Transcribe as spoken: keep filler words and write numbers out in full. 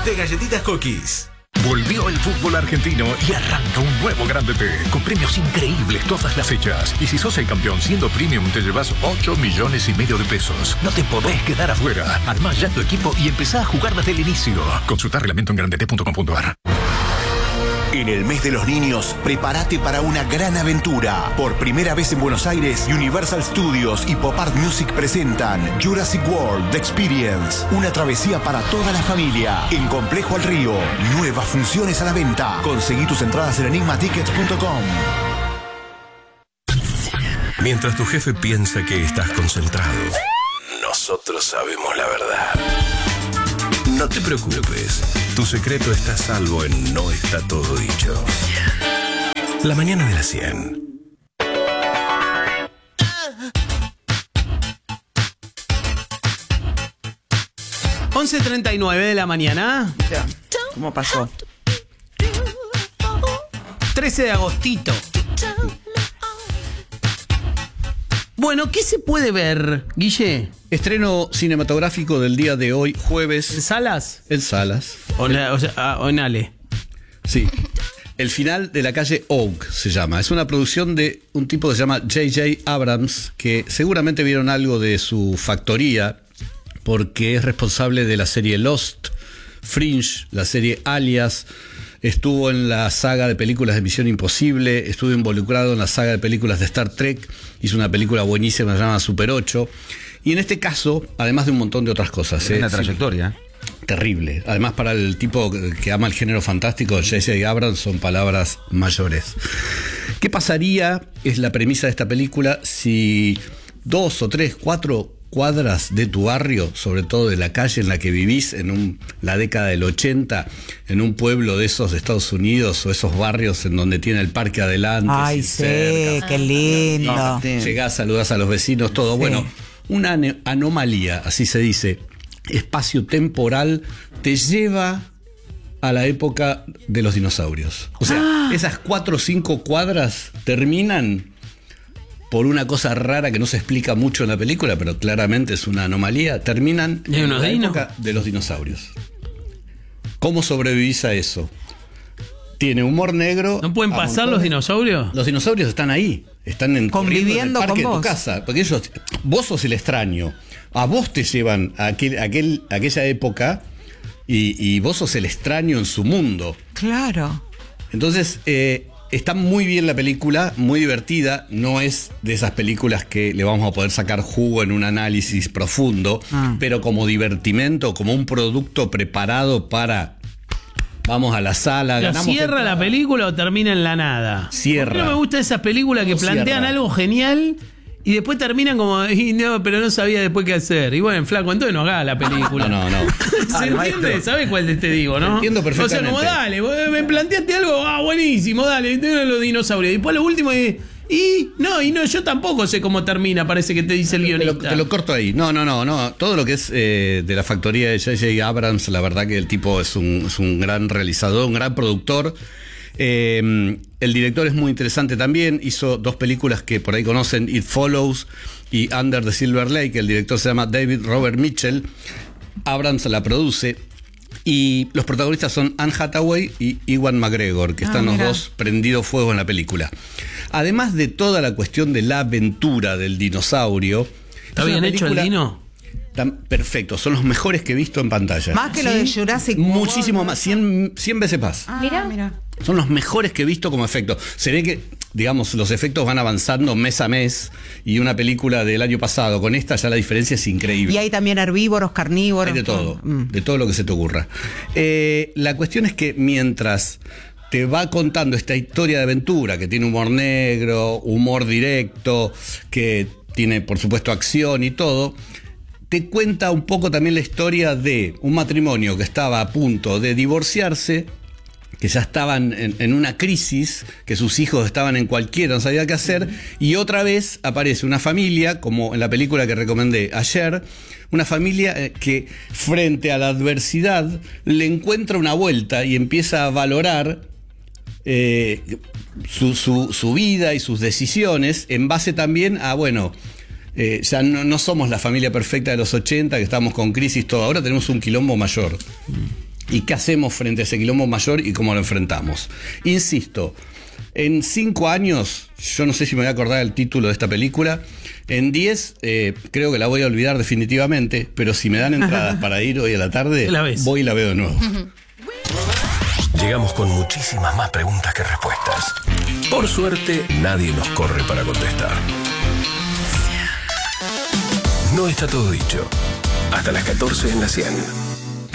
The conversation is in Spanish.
de Galletitas Cookies. Volvió el fútbol argentino y arranca un nuevo Grande T, con premios increíbles todas las fechas. Y si sos el campeón siendo premium, te llevas ocho millones y medio de pesos. No te podés quedar afuera. Armá ya tu equipo y empezá a jugar desde el inicio. Consulta reglamento en grandete punto com punto ar. En el mes de los niños, prepárate para una gran aventura. Por primera vez en Buenos Aires, Universal Studios y Pop Art Music presentan Jurassic World The Experience. Una travesía para toda la familia. En Complejo al Río. Nuevas funciones a la venta. Conseguí tus entradas en enigma tickets punto com. Mientras tu jefe piensa que estás concentrado, nosotros sabemos la verdad. No te preocupes, tu secreto está a salvo en No Está Todo Dicho. La mañana de las cien. once treinta y nueve de la mañana. Ya. ¿Cómo pasó? trece de agostito. Bueno, ¿qué se puede ver, Guille? Estreno cinematográfico del día de hoy, jueves. ¿En salas? En salas. O, la, o, sea, o en Ale. Sí. El final de la calle Oak se llama. Es una producción de un tipo que se llama J J Abrams, que seguramente vieron algo de su factoría, porque es responsable de la serie Lost, Fringe, la serie Alias. Estuvo en la saga de películas de Misión Imposible, estuvo involucrado en la saga de películas de Star Trek, hizo una película buenísima llamada Super ocho, y en este caso, además de un montón de otras cosas. Es una ¿eh? trayectoria. Sí, terrible. Además, para el tipo que ama el género fantástico, J J Abrams, son palabras mayores. ¿Qué pasaría, es la premisa de esta película, si dos o tres, cuatro cuadras de tu barrio, sobre todo de la calle en la que vivís, en un, la década del ochenta, en un pueblo de esos de Estados Unidos o esos barrios en donde tiene el parque adelante? Ay, sí, cerca, qué lindo. No, llegás, saludás a los vecinos, todo. Sí. Bueno, una anomalía, así se dice, espacio-temporal, te lleva a la época de los dinosaurios. O sea, ah. esas cuatro o cinco cuadras terminan por una cosa rara que no se explica mucho en la película, pero claramente es una anomalía, terminan en la época de los dinosaurios. ¿Cómo sobrevivís a eso? Tiene humor negro. ¿No pueden pasar los dinosaurios? Los dinosaurios están ahí, están en, conviviendo en el parque con de vos. tu casa, porque ellos, vos sos el extraño, a vos te llevan a aquel, aquel, aquella época y, y vos sos el extraño en su mundo. Claro. Entonces, eh, está muy bien la película, muy divertida. No es de esas películas que le vamos a poder sacar jugo en un análisis profundo, ah. pero como divertimento, como un producto preparado para... Vamos a la sala. Ganamos ¿Cierra el... la película o termina en la nada? Cierra. No me gusta esas películas que no plantean cierra. algo genial y después terminan como, y no, pero no sabía después qué hacer. Y bueno, flaco, entonces no haga la película. No, no, no. ¿Se entiende? ¿Sabes cuál te digo, no? Entiendo perfectamente. O sea, como dale, vos me planteaste algo, ah, buenísimo, dale, tengo los dinosaurios. Y después lo último es, y no, y no, yo tampoco sé cómo termina, parece que te dice el guionista. Te lo, te lo corto ahí. No, no, no, no. Todo lo que es eh, de la factoría de J J Abrams, la verdad que el tipo es un, es un gran realizador, un gran productor. Eh, el director es muy interesante también. Hizo dos películas que por ahí conocen, It Follows y Under the Silver Lake. El director se llama David Robert Mitchell. Abrams la produce. Y los protagonistas son Anne Hathaway y Ewan McGregor, que están ah, los dos prendidos fuego en la película. Además de toda la cuestión de la aventura del dinosaurio. ¿Está bien hecho el dino? Tan perfecto, son los mejores que he visto en pantalla. Más que ¿Sí? lo de Jurassic World. Muchísimo más, cien, cien veces más. Ah, mira, mira. Son los mejores que he visto como efecto. Se ve que, digamos, los efectos van avanzando mes a mes y una película del año pasado con esta ya la diferencia es increíble. Y hay también herbívoros, carnívoros. Hay de todo, mm. de todo lo que se te ocurra. Eh, la cuestión es que mientras te va contando esta historia de aventura que tiene humor negro, humor directo, que tiene, por supuesto, acción y todo, te cuenta un poco también la historia de un matrimonio que estaba a punto de divorciarse, que ya estaban en, en una crisis, que sus hijos estaban en cualquiera, no sabía qué hacer, y otra vez aparece una familia, como en la película que recomendé ayer, una familia que frente a la adversidad le encuentra una vuelta y empieza a valorar eh, su, su, su vida y sus decisiones en base también a, bueno... Eh, ya no, no somos la familia perfecta de los ochenta, que estábamos con crisis todo, ahora tenemos un quilombo mayor. y qué hacemos frente a ese quilombo mayor y cómo lo enfrentamos. Insisto, en cinco años, yo no sé si me voy a acordar el título de esta película. En diez, eh, creo que la voy a olvidar definitivamente, pero si me dan entradas para ir hoy a la tarde, La ves. voy y la veo de nuevo. Llegamos con muchísimas más preguntas que respuestas. Por suerte, nadie nos corre para contestar. No está todo dicho. Hasta las catorce en la cien.